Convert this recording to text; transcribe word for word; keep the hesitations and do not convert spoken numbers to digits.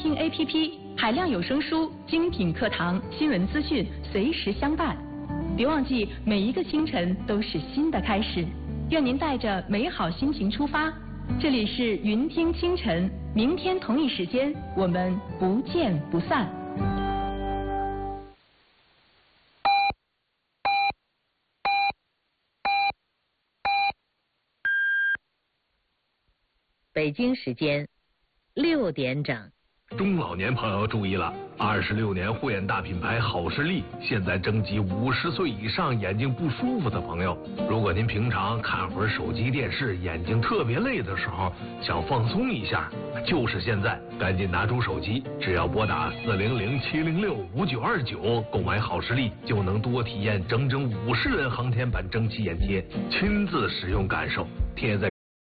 听 A P P， 海量有声书、精品课堂、新闻资讯随时相伴。别忘记，每一个清晨都是新的开始。愿您带着美好心情出发。这里是云听清晨，明天同一时间我们不见不散。 北京时间六点整。 中老年朋友注意了，二十六年护眼大品牌好视力现在征集五十岁以上眼睛不舒服的朋友。如果您平常看会儿手机电视，眼睛特别累的时候，想放松一下，就是现在，赶紧拿出手机，只要拨打四零零七零六五九二九购买好视力，就能多体验整整五十人航天版蒸汽眼贴，亲自使用感受，贴在